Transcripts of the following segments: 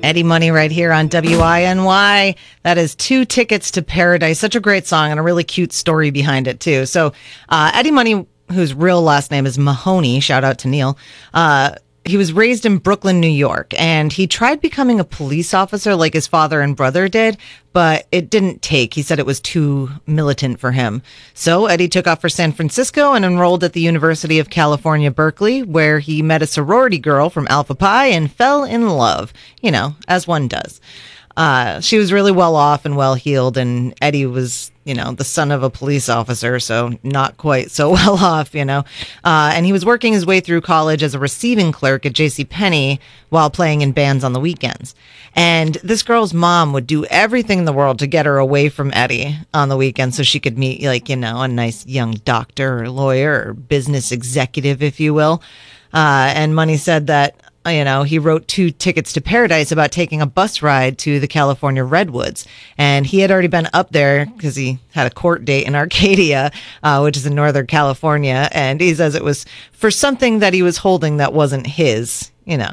Eddie Money right here on WINY. That is Two Tickets to Paradise. Such a great song and a really cute story behind it, too. So Eddie Money, whose real last name is Mahoney, shout out to Neil, he was raised in Brooklyn, New York, and he tried becoming a police officer like his father and brother did, but it didn't take. He said it was too militant for him. So Eddie took off for San Francisco and enrolled at the University of California, Berkeley, where he met a sorority girl from Alpha Pi and fell in love, you know, as one does. She was really well off and well heeled, and Eddie was, you know, the son of a police officer, so not quite so well off, you know. And he was working his way through college as a receiving clerk at JCPenney while playing in bands on the weekends. And this girl's mom would do everything in the world to get her away from Eddie on the weekends so she could meet, like, you know, a nice young doctor or lawyer or business executive, if you will. And Money said that, you know, he wrote Two Tickets to Paradise about taking a bus ride to the California Redwoods. And he had already been up there because he had a court date in Arcadia, which is in Northern California. And he says it was for something that he was holding that wasn't his, you know,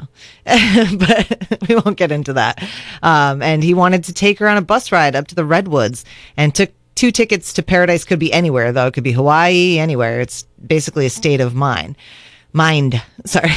but we won't get into that. And he wanted to take her on a bus ride up to the Redwoods and took Two Tickets to Paradise. Could be anywhere, though. It could be Hawaii, anywhere. It's basically a state of mind. Sorry.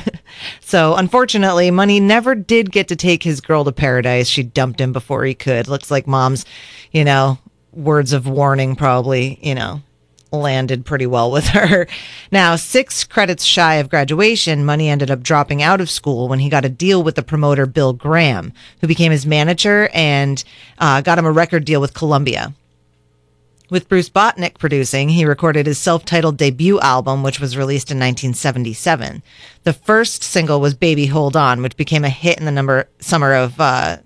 So unfortunately, Money never did get to take his girl to paradise. She dumped him before he could. Looks like mom's, you know, words of warning probably, you know, landed pretty well with her. Now, 6 credits shy of graduation, Money ended up dropping out of school when he got a deal with the promoter Bill Graham, who became his manager and got him a record deal with Columbia. With Bruce Botnick producing, he recorded his self-titled debut album, which was released in 1977. The first single was Baby Hold On, which became a hit in the summer of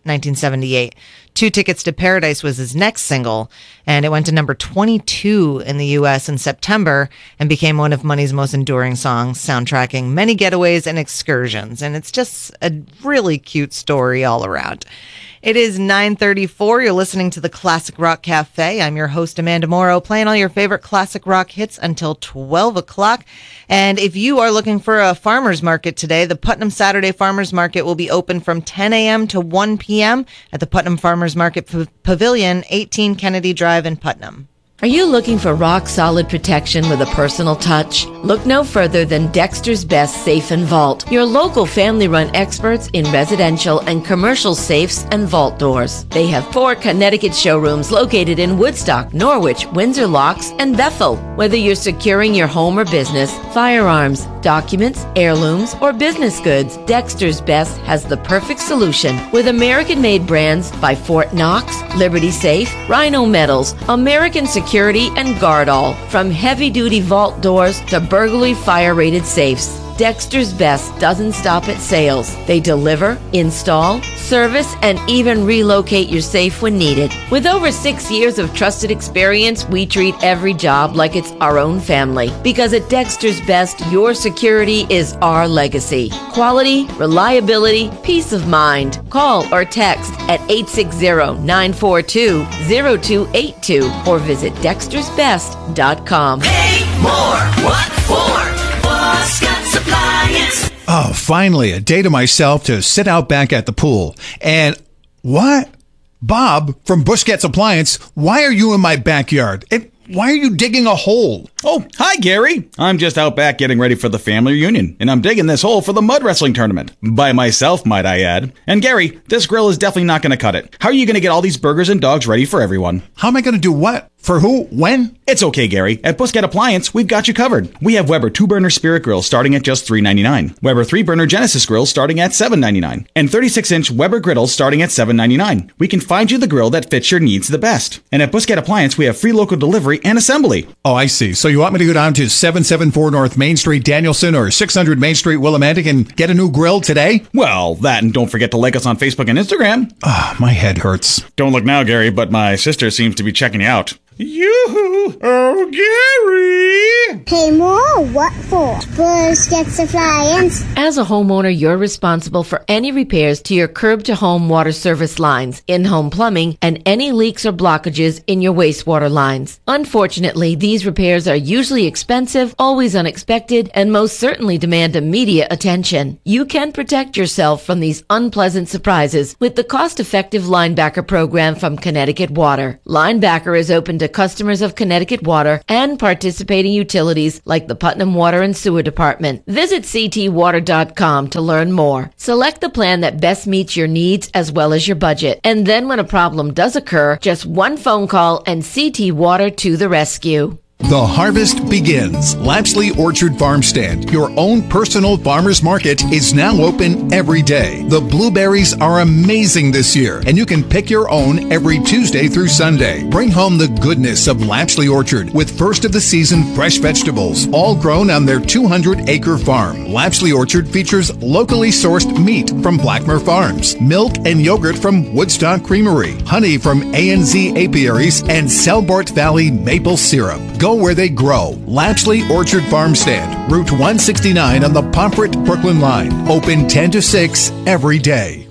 1978. Two Tickets to Paradise was his next single, and it went to number 22 in the U.S. in September and became one of Money's most enduring songs, soundtracking many getaways and excursions. And it's just a really cute story all around. It is 9:34. You're listening to the Classic Rock Cafe. I'm your host, Amanda Morrow, playing all your favorite classic rock hits until 12 o'clock. And if you are looking for a farmer's market today, the Putnam Saturday Farmer's Market will be open from 10 a.m. to 1 p.m. at the Putnam Farmer's Market Pavilion, 18 Kennedy Drive in Putnam. Are you looking for rock-solid protection with a personal touch? Look no further than Dexter's Best Safe and Vault, your local family-run experts in residential and commercial safes and vault doors. They have 4 Connecticut showrooms located in Woodstock, Norwich, Windsor Locks, and Bethel. Whether you're securing your home or business, firearms, documents, heirlooms, or business goods, Dexter's Best has the perfect solution with American-made brands by Fort Knox, Liberty Safe, Rhino Metals, American Security, and Guardall. From heavy-duty vault doors to burglary fire-rated safes, Dexter's Best doesn't stop at sales. They deliver, install, service, and even relocate your safe when needed. With over 6 years of trusted experience, we treat every job like it's our own family. Because at Dexter's Best, your security is our legacy. Quality, reliability, peace of mind. Call or text at 860-942-0282 or visit dextersbest.com. Pay more. What for? Scott's Appliance. Oh, finally, a day to myself to sit out back at the pool. And what? Bob from Busquets Appliance, why are you in my backyard? Why are you digging a hole? Oh, hi, Gary. I'm just out back getting ready for the family reunion, and I'm digging this hole for the mud wrestling tournament. By myself, might I add. And Gary, this grill is definitely not going to cut it. How are you going to get all these burgers and dogs ready for everyone? How am I going to do what? For who? When? It's okay, Gary. At Busquets Appliance, we've got you covered. We have Weber 2-burner Spirit Grill starting at just $3.99. Weber 3-burner Genesis Grill starting at $7.99. And 36-inch Weber griddles starting at $7.99. We can find you the grill that fits your needs the best. And at Busquets Appliance, we have free local delivery and assembly. Oh, I see. So you want me to go down to 774 North Main Street, Danielson, or 600 Main Street, Willimantic, and get a new grill today? Well, that, and don't forget to like us on Facebook and Instagram. Ah, my head hurts. Don't look now, Gary, but my sister seems to be checking you out. Yoo-hoo! Oh, Gary! Hey, Mo, what for? Buzz gets appliance. As a homeowner, you're responsible for any repairs to your curb-to-home water service lines, in-home plumbing, and any leaks or blockages in your wastewater lines. Unfortunately, these repairs are usually expensive, always unexpected, and most certainly demand immediate attention. You can protect yourself from these unpleasant surprises with the cost-effective Linebacker program from Connecticut Water. Linebacker is open to customers of Connecticut Water and participating utilities like the Putnam Water and Sewer Department. Visit ctwater.com to learn more. Select the plan that best meets your needs as well as your budget. And then when a problem does occur, just one phone call and CT Water to the rescue. The harvest begins. Lapsley Orchard Farm Stand, your own personal farmer's market, is now open every day. The blueberries are amazing this year, and you can pick your own every Tuesday through Sunday. Bring home the goodness of Lapsley Orchard with first-of-the-season fresh vegetables, all grown on their 200-acre farm. Lapsley Orchard features locally sourced meat from Blackmer Farms, milk and yogurt from Woodstock Creamery, honey from A&Z Apiaries, and Selbort Valley maple syrup. Go where they grow. Lapsley Orchard Farm Stand, Route 169 on the Pomfret-Brooklyn line. Open 10 to 6 every day.